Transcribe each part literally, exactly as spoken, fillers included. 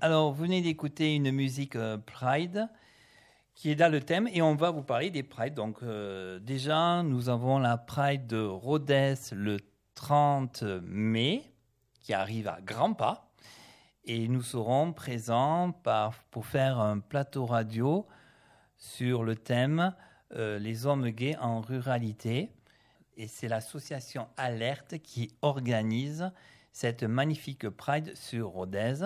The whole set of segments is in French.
Alors, vous venez d'écouter une musique euh, Pride qui est dans le thème et on va vous parler des Pride. Donc, euh, déjà, nous avons la Pride de Rodez le trente mai qui arrive à grands pas et nous serons présents par, pour faire un plateau radio sur le thème euh, les hommes gays en ruralité. Et c'est l'association Alerte qui organise cette magnifique Pride sur Rodez.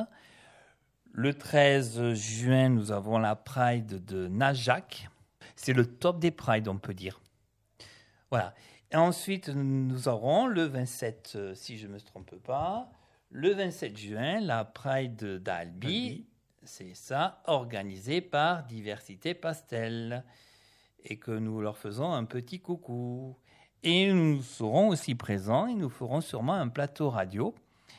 Le treize juin, nous avons la Pride de Najac. C'est le top des Prides, on peut dire. Voilà. Et ensuite, nous aurons le vingt-sept, si je ne me trompe pas, le vingt-sept juin, la Pride d'Albi. Albi. C'est ça, organisée par Diversité Pastel. Et que nous leur faisons un petit coucou. Et nous serons aussi présents et nous ferons sûrement un plateau radio.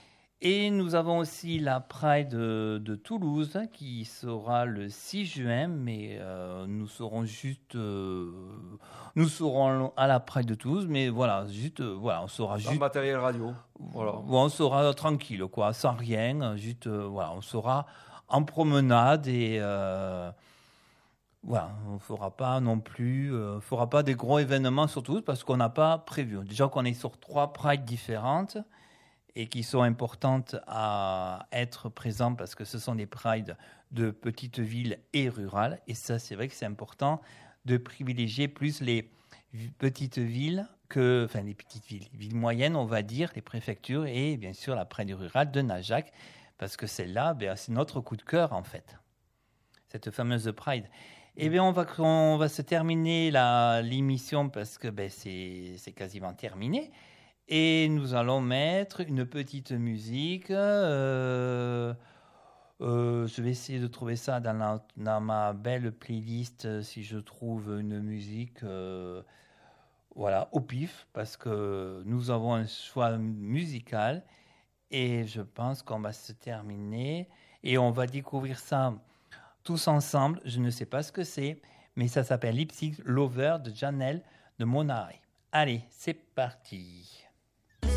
Et nous avons aussi la Pride de, de Toulouse qui sera le six juin, mais euh, nous serons juste, euh, nous serons à la Pride de Toulouse, mais voilà, juste, euh, voilà, on sera juste. En matériel radio. Voilà. On sera tranquille, quoi, sans rien, juste, euh, voilà, on sera en promenade et. Euh, Voilà, on ne fera pas non plus, euh, fera pas des gros événements sur Toulouse parce qu'on n'a pas prévu. Déjà qu'on est sur trois prides différentes et qui sont importantes à être présentes parce que ce sont des prides de petites villes et rurales. Et ça, c'est vrai que c'est important de privilégier plus les petites villes que, enfin les petites villes, villes moyennes, on va dire, les préfectures et bien sûr la pride rurale de Najac parce que celle-là, ben, c'est notre coup de cœur en fait, cette fameuse pride. Eh bien, on va, on va se terminer la, l'émission parce que ben, c'est, c'est quasiment terminé. Et nous allons mettre une petite musique. Euh, euh, je vais essayer de trouver ça dans, la, dans ma belle playlist si je trouve une musique euh, voilà, au pif, parce que nous avons un choix musical. Et je pense qu'on va se terminer. Et on va découvrir ça tous ensemble, je ne sais pas ce que c'est, mais ça s'appelle Lipstick Lover de Janelle de Monaray. Allez, c'est parti.